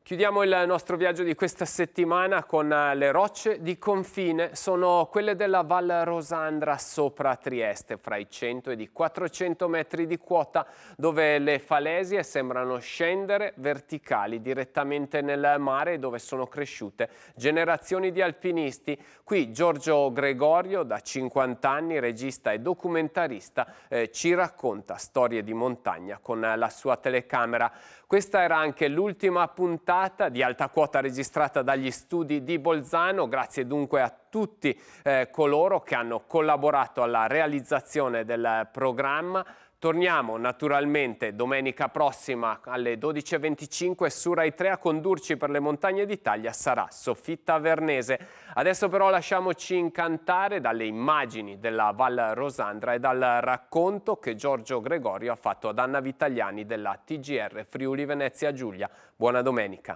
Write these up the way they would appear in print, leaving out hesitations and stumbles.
Chiudiamo il nostro viaggio di questa settimana con le rocce di confine. Sono quelle della Val Rosandra sopra Trieste, fra i 100 e i 400 metri di quota, dove le falesie sembrano scendere verticali direttamente nel mare, dove sono cresciute generazioni di alpinisti. Qui Giorgio Gregorio, da 50 anni, regista e documentarista, ci racconta storie di montagna con la sua telecamera. Questa era anche l'ultima puntata di Alta Quota registrata dagli studi di Bolzano. Grazie dunque a tutti coloro che hanno collaborato alla realizzazione del programma. Torniamo naturalmente domenica prossima alle 12:25 su Rai 3. A condurci per le montagne d'Italia sarà Sofitta Vernese. Adesso però lasciamoci incantare dalle immagini della Val Rosandra e dal racconto che Giorgio Gregorio ha fatto ad Anna Vitagliani della TGR Friuli Venezia Giulia. Buona domenica.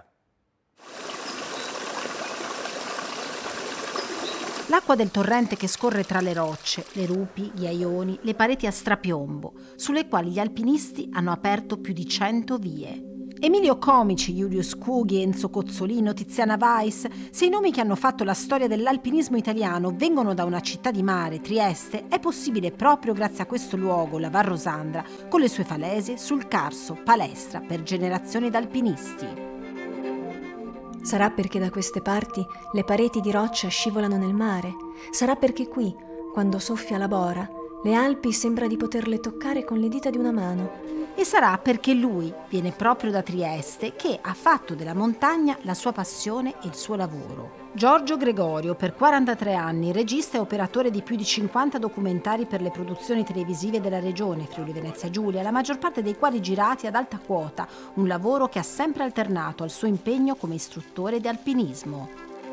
L'acqua del torrente che scorre tra le rocce, le rupi, gli aioni, le pareti a strapiombo, sulle quali gli alpinisti hanno aperto più di 100 vie. Emilio Comici, Julius Cughi, Enzo Cozzolino, Tiziana Weiss, se i nomi che hanno fatto la storia dell'alpinismo italiano vengono da una città di mare, Trieste, è possibile proprio grazie a questo luogo, la Val Rosandra, con le sue falesie sul Carso, palestra per generazioni d'alpinisti. Sarà perché da queste parti le pareti di roccia scivolano nel mare. Sarà perché qui, quando soffia la bora, le Alpi sembra di poterle toccare con le dita di una mano. E sarà perché lui viene proprio da Trieste, che ha fatto della montagna la sua passione e il suo lavoro. Giorgio Gregorio, per 43 anni, regista e operatore di più di 50 documentari per le produzioni televisive della regione Friuli Venezia Giulia, la maggior parte dei quali girati ad alta quota, un lavoro che ha sempre alternato al suo impegno come istruttore di alpinismo.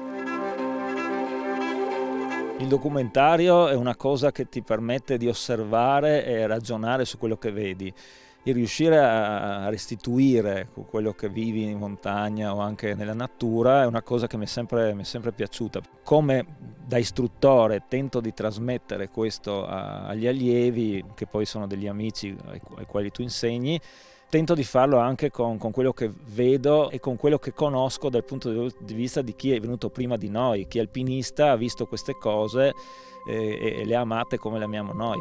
Il documentario è una cosa che ti permette di osservare e ragionare su quello che vedi. E riuscire a restituire quello che vivi in montagna o anche nella natura è una cosa che mi è sempre piaciuta. Come da istruttore tento di trasmettere questo agli allievi, che poi sono degli amici ai quali tu insegni, tento di farlo anche con quello che vedo e con quello che conosco dal punto di vista di chi è venuto prima di noi, chi è alpinista, ha visto queste cose e le ha amate come le amiamo noi.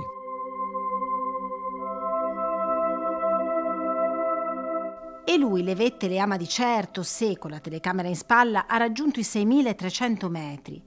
E lui le vette le ama di certo se, con la telecamera in spalla, ha raggiunto i 6.300 metri.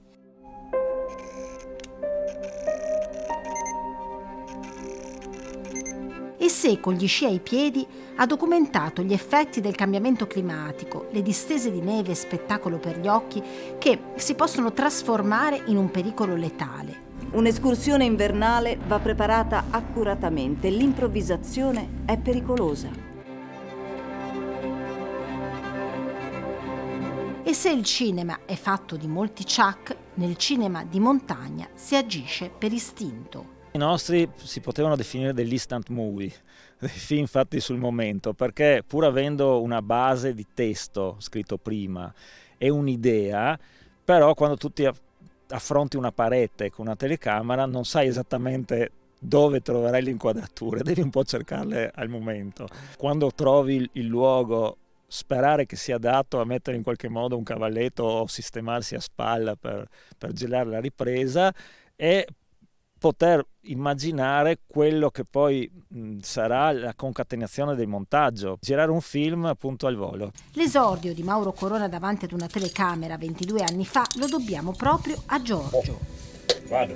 E se, con gli sci ai piedi, ha documentato gli effetti del cambiamento climatico, le distese di neve e spettacolo per gli occhi che si possono trasformare in un pericolo letale. Un'escursione invernale va preparata accuratamente, l'improvvisazione è pericolosa. E se il cinema è fatto di molti ciak, nel cinema di montagna si agisce per istinto. I nostri si potevano definire degli instant movie, dei film fatti sul momento, perché pur avendo una base di testo scritto prima e un'idea, però quando tu ti affronti una parete con una telecamera non sai esattamente dove troverai le inquadrature, devi un po' cercarle al momento. Quando trovi il luogo, sperare che sia adatto a mettere in qualche modo un cavalletto o sistemarsi a spalla per girare la ripresa e poter immaginare quello che poi sarà la concatenazione del montaggio, girare un film appunto al volo. L'esordio di Mauro Corona davanti ad una telecamera 22 anni fa lo dobbiamo proprio a Giorgio. Vado.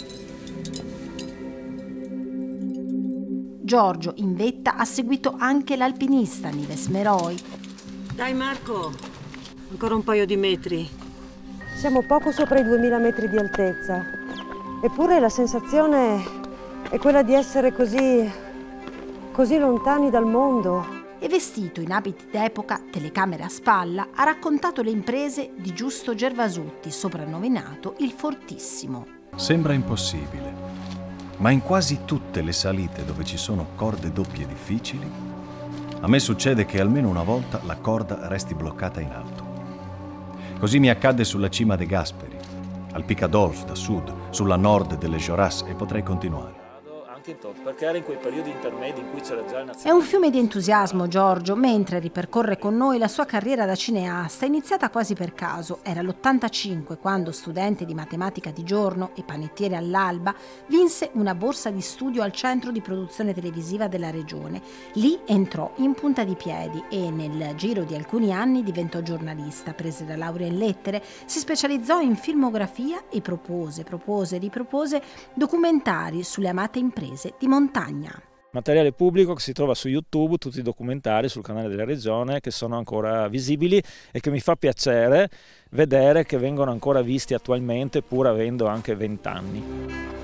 Giorgio in vetta ha seguito anche l'alpinista Nives Meroi. Dai Marco, ancora un paio di metri. Siamo poco sopra i 2000 metri di altezza, eppure la sensazione è quella di essere così lontani dal mondo. E vestito in abiti d'epoca, telecamere a spalla, ha raccontato le imprese di Giusto Gervasutti, soprannominato il Fortissimo. Sembra impossibile, ma in quasi tutte le salite dove ci sono corde doppie difficili, a me succede che almeno una volta la corda resti bloccata in alto. Così mi accadde sulla cima dei Gasperi, al Pic Adolphe da sud, sulla nord delle Joras e potrei continuare. Huntington, perché era in quei periodi intermedi in cui c'era già il nazionalismo. È un fiume di entusiasmo Giorgio, mentre ripercorre con noi la sua carriera da cineasta, iniziata quasi per caso. Era l'85 quando, studente di matematica di giorno e panettiere all'alba, vinse una borsa di studio al centro di produzione televisiva della regione. Lì entrò in punta di piedi e nel giro di alcuni anni diventò giornalista, prese la laurea in lettere, si specializzò in filmografia e propose documentari sulle amate imprese di montagna. Materiale pubblico che si trova su YouTube, tutti i documentari sul canale della Regione che sono ancora visibili e che mi fa piacere vedere che vengono ancora visti attualmente pur avendo anche 20 anni.